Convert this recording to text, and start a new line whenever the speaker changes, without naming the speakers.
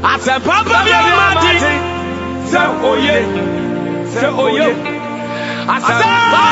I said, Papa, be a Martin. So, oh, yeah. So, oh, yeah. I said,